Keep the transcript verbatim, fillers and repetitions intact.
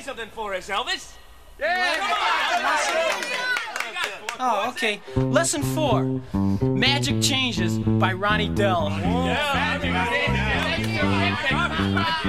something for us, Elvis. Yeah, come on. Oh, okay. Lesson four. Magic Changes by Ronnie Dell. Yeah.